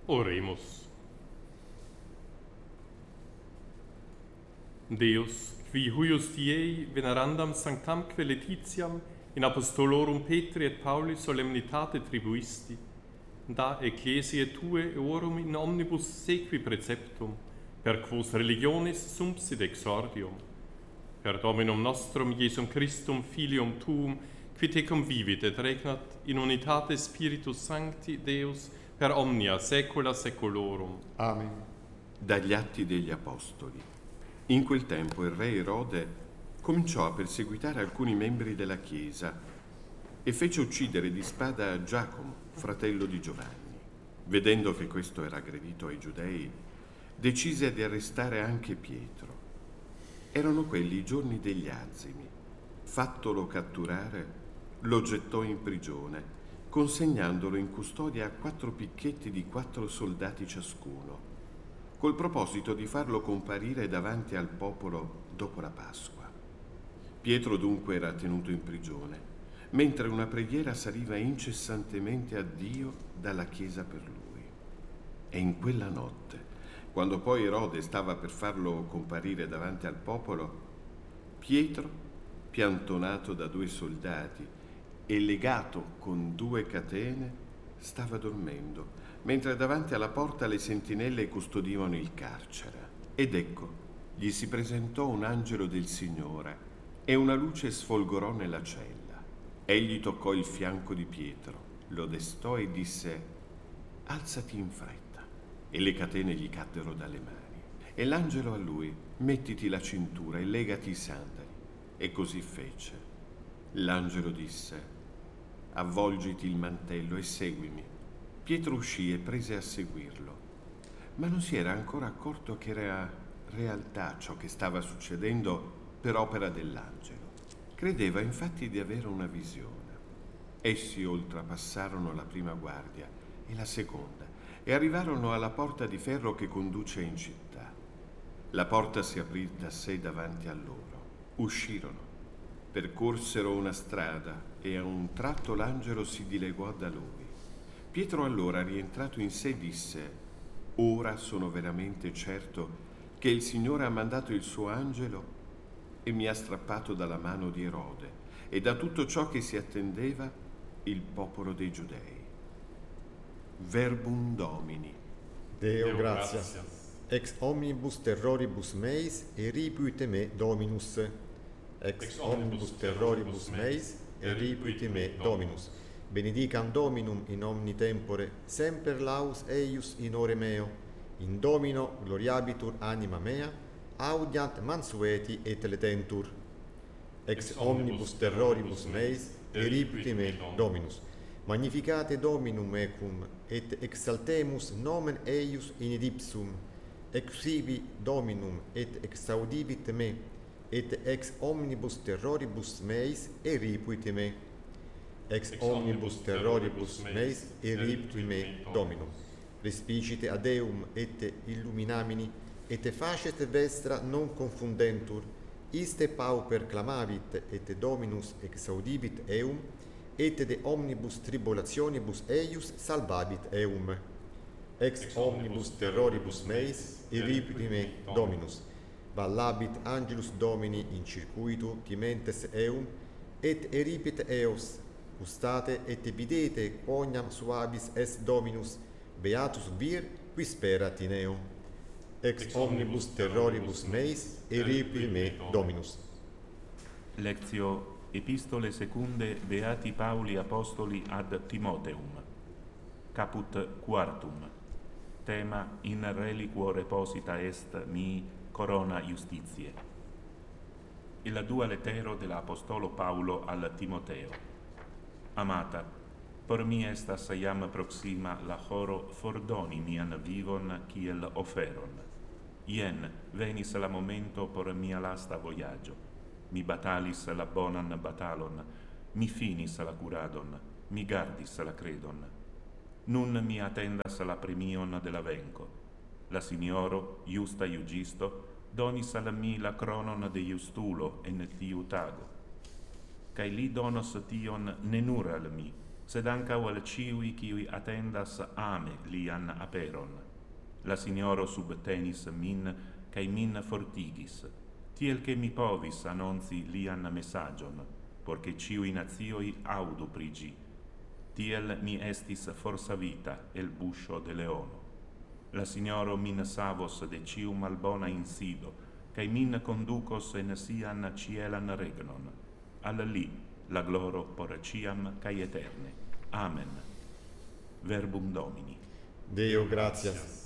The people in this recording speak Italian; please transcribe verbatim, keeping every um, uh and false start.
Oremus. Deus, qui huius diei venerandam sanctamque Laetitiam in apostolorum Petri et Pauli solemnitate tribuisti, da ecclesiae tue eorum in omnibus sequi preceptum, per quos religionis sumpsit exordium, per Dominum nostrum Iesum Christum filium tuum, qui tecum vivit et regnat in unitate Spiritus Sancti Deus per omnia saecula saeculorum. Amen. Dagli Atti degli Apostoli. In quel tempo il re Erode cominciò a perseguitare alcuni membri della Chiesa e fece uccidere di spada Giacomo, fratello di Giovanni. Vedendo che questo era aggredito ai giudei, decise di arrestare anche Pietro. Erano quelli i giorni degli azimi. Fattolo catturare, lo gettò in prigione, consegnandolo in custodia a quattro picchetti di quattro soldati ciascuno, col proposito di farlo comparire davanti al popolo dopo la Pasqua. Pietro dunque era tenuto in prigione, mentre una preghiera saliva incessantemente a Dio dalla chiesa per lui. E in quella notte, quando poi Erode stava per farlo comparire davanti al popolo, Pietro, piantonato da due soldati e legato con due catene, stava dormendo, mentre davanti alla porta le sentinelle custodivano il carcere. Ed ecco, gli si presentò un angelo del Signore e una luce sfolgorò nella cella. Egli toccò il fianco di Pietro, lo destò e disse: «Alzati in fretta». E le catene gli caddero dalle mani. E l'angelo a lui: «Mettiti la cintura e legati i sandali». E così fece. L'angelo disse: «Avvolgiti il mantello e seguimi». Pietro uscì e prese a seguirlo, ma non si era ancora accorto che era realtà ciò che stava succedendo per opera dell'angelo. Credeva infatti di avere una visione. Essi oltrepassarono la prima guardia e la seconda e arrivarono alla porta di ferro che conduce in città. La porta si aprì da sé davanti a loro. Uscirono, percorsero una strada e a un tratto l'angelo si dileguò da lui. Pietro allora, rientrato in sé, disse: «Ora sono veramente certo che il Signore ha mandato il suo angelo e mi ha strappato dalla mano di Erode e da tutto ciò che si attendeva il popolo dei Giudei». Verbum Domini. Deo, Deo gratia. gratias. Ex omnibus terroribus meis eripuite me Dominus. Ex omnibus terroribus meis eripuite me Dominus. Benedicam Dominum in omni tempore, semper laus eius in ore meo. In Domino gloriabitur anima mea, audiant mansueti et letentur. Ex omnibus terroribus meis eripuite me Dominus. Magnificate Dominum ecum, et exaltemus nomen eius in ipsum. Exhibi Dominum et exaudivit me, et ex omnibus terroribus meis eripuite me. Ex omnibus terroribus meis eripuite me Dominum. Respicite ad Deum et illuminamini, et facet vestra non confundentur. Iste pauper clamavit, et Dominus exaudivit eum, et de omnibus tribulationibus eius salvavit eum. Ex omnibus terroribus meis eripuite me Dominus. Vallabit angelus Domini in circuitu timentes eum, et eripit eos. Gustate et videte quoniam suabis est Dominus, beatus vir qui sperat in eo. Ex omnibus terroribus meis eripuite me Dominus. Lectio Epistole secunde Beati Pauli Apostoli ad Timoteum. Caput quartum. Tema: in reliquo reposita est mi corona justitiae. Il dua lettero dell'Apostolo Paulo al Timoteo. Amata, por mi estas iam proxima la horo fordoni mian vivon kiel oferon. Ien venis la momento por mia lasta voyaggio. Mi batalis la bonan batalon, mi finis la curadon, mi gardis la credon. Nun mi attendas la premion de la venco. La signoro, justa iugisto, donis al mi la cronon de justulo en tiu tago. Cae li donos tion ne nur al mi, sed ancaŭ al ĉiuj, kiuj atendas ame lian aperon. La Signoro subtenis min, kaj min fortigis, tiel che mi povis annonzi lian messagion, porche ciui nazioi audu pri gi. Tiel mi estis forsavita el buscio de leono. La Signoro min savos de ciu malbona insido, cae min conducos en sian cielan regnon. Al li la gloro por ciam cae eterne. Amen. Verbum Domini. Deo gratias.